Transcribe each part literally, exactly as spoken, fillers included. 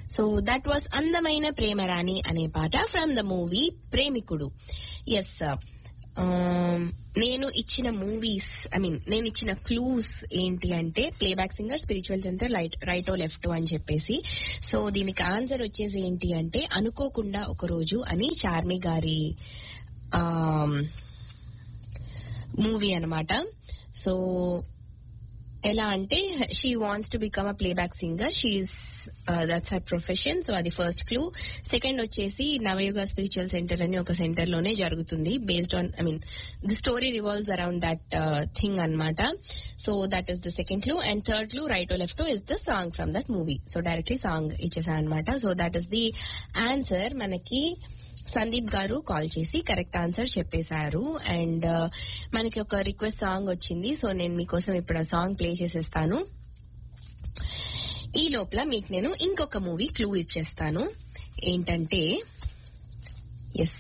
So that was అందమైన ప్రేమరాణి అనే పాట from the movie Premikudu. Yes, నేను ఇచ్చిన మూవీస్ ఐ మీన్ నేను ఇచ్చిన క్లూస్ ఏంటి అంటే ప్లేబ్యాక్ సింగర్, స్పిరిచువల్ సెంటర్, రైటో లెఫ్టో అని చెప్పేసి. సో దీనికి ఆన్సర్ వచ్చేసి ఏంటి అంటే అనుకోకుండా ఒక రోజు అని చార్మి గారి మూవీ అన్నమాట. సో ఎలా అంటే she wants to become a playback singer, she is that's her profession. So అది ఫస్ట్ క్లూ. సెకండ్ వచ్చేసి నవయుగ స్పిరిచువల్ సెంటర్ అని ఒక సెంటర్ లోనే జరుగుతుంది. Based on I mean the story revolves around that thing అన్నమాట. So that is the second clue. And third clue రైటో లెఫ్టో is the song from that movie. So directly song ఇచ్చేసా అనమాట. So that is the answer. మనకి సందీప్ గారు call చేసి correct answer చెప్పేశారు. And మనకి ఒక request song వచ్చింది. So నేను మీకోసం ఇప్పుడు ఆ సాంగ్ ప్లే చేసేస్తాను. ఈ లోపల మీకు నేను ఇంకొక మూవీ క్లూ ఇచ్చేస్తాను. ఏంటంటే ఎస్,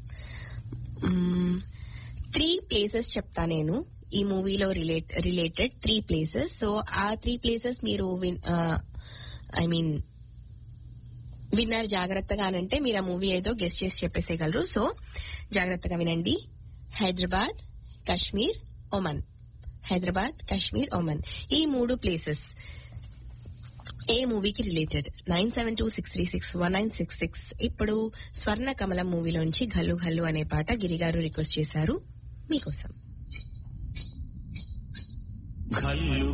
త్రీ ప్లేసెస్ చెప్తా నేను ఈ మూవీలో relate related three places. So ఆ త్రీ ప్లేసెస్ మీరు ఐ మీన్ విన్నారు జాగ్రత్తగా అనంటే మీరు ఆ మూవీ ఏదో గెస్ట్ చేసి చెప్పేసేయగలరు. సో జాగ్రత్తగా వినండి. హైదరాబాద్, కాశ్మీర్, ఒమన్. హైదరాబాద్, కాశ్మీర్, ఒమన్ ఈ మూడు ప్లేసెస్ ఏ మూవీకి related? Nine seven two six three six one nine six six. ఇప్పుడు స్వర్ణ కమలం మూవీలోంచి ఘల్లు ఘల్లు అనే పాట గిరిగారు రిక్వెస్ట్ చేశారు మీకోసం. ఘల్లు